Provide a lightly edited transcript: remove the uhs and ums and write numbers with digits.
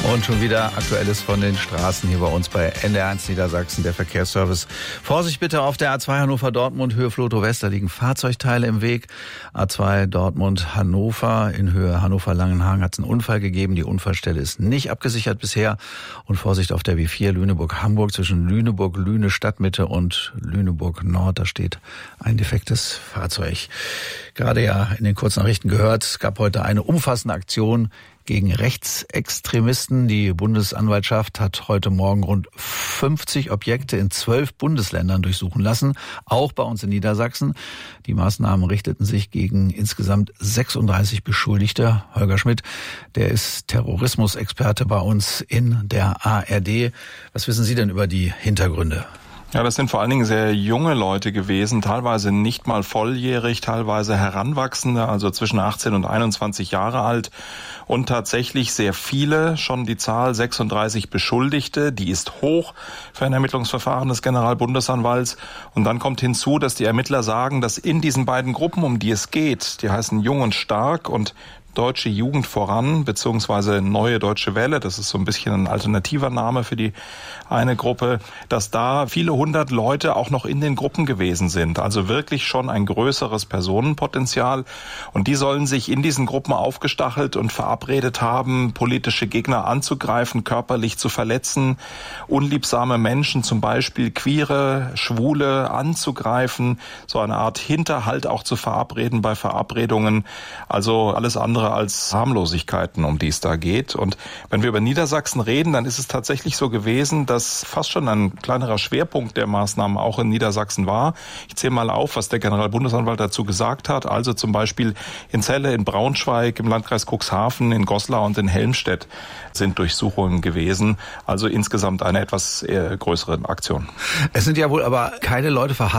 Und schon wieder Aktuelles von den Straßen hier bei uns bei NDR1 Niedersachsen, der Verkehrsservice. Vorsicht bitte auf der A2 Hannover-Dortmund, Höhe Flotow-West, da liegen Fahrzeugteile im Weg. A2 Dortmund-Hannover, in Höhe Hannover-Langenhagen hat es einen Unfall gegeben. Die Unfallstelle ist nicht abgesichert bisher. Und Vorsicht auf der W4 Lüneburg-Hamburg zwischen Lüneburg-Lüne Stadtmitte und Lüneburg-Nord. Da steht ein defektes Fahrzeug. Gerade ja in den Kurznachrichten gehört, es gab heute eine umfassende Aktion gegen Rechtsextremisten. Die Bundesanwaltschaft hat heute Morgen rund 50 Objekte in 12 Bundesländern durchsuchen lassen, auch bei uns in Niedersachsen. Die Maßnahmen richteten sich gegen insgesamt 36 Beschuldigte. Holger Schmidt, der ist Terrorismusexperte bei uns in der ARD. Was wissen Sie denn über die Hintergründe? Ja, das sind vor allen Dingen sehr junge Leute gewesen, teilweise nicht mal volljährig, teilweise Heranwachsende, also zwischen 18 und 21 Jahre alt. Und tatsächlich sehr viele, schon die Zahl 36 Beschuldigte, die ist hoch für ein Ermittlungsverfahren des Generalbundesanwalts. Und dann kommt hinzu, dass die Ermittler sagen, dass in diesen beiden Gruppen, um die es geht, die heißen Jung und Stark und Deutsche Jugend voran, beziehungsweise Neue Deutsche Welle, das ist so ein bisschen ein alternativer Name für die eine Gruppe, dass da viele hundert Leute auch noch in den Gruppen gewesen sind. Also wirklich schon ein größeres Personenpotenzial. Und die sollen sich in diesen Gruppen aufgestachelt und verabredet haben, politische Gegner anzugreifen, körperlich zu verletzen, unliebsame Menschen, zum Beispiel Queere, Schwule, anzugreifen, so eine Art Hinterhalt auch zu verabreden bei Verabredungen. Also alles andere als Harmlosigkeiten, um die es da geht. Und wenn wir über Niedersachsen reden, dann ist es tatsächlich so gewesen, dass fast schon ein kleinerer Schwerpunkt der Maßnahmen auch in Niedersachsen war. Ich zähle mal auf, was der Generalbundesanwalt dazu gesagt hat. Also zum Beispiel in Celle, in Braunschweig, im Landkreis Cuxhaven, in Goslar und in Helmstedt sind Durchsuchungen gewesen. Also insgesamt eine etwas größere Aktion. Es sind ja wohl aber keine Leute verhaftet